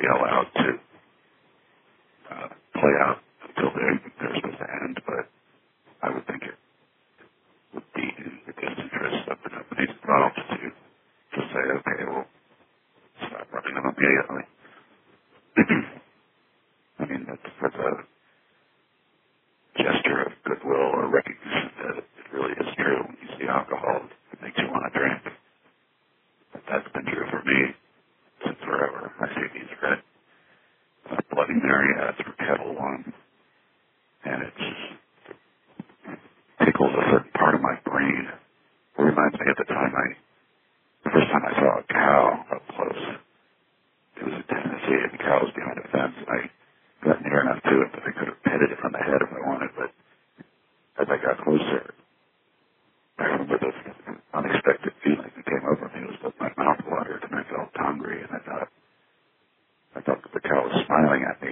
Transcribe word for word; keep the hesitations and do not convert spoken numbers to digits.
be allowed to uh, play out until they're, they're supposed to end, but I would think it would be in the best interest of the companies involved to just say, okay, we'll stop running them immediately. I mean, that's, that's a gesture of goodwill or recognition that it really is true. When you see alcohol, it makes you want to drink. But that's been true for me since forever. I see these red uh, Bloody Mary ads for Kettle One, and it just tickles a certain part of my brain. It reminds me of the time I, the first time I saw a cow up close. It was in Tennessee, and the cow was behind a fence, and I got near enough to it that I could have petted it on the head if I wanted, but as I got closer, I remember this unexpected feeling that came over me. It was that my mouth watered, and I felt hungry, and I thought, I thought that the cow was smiling at me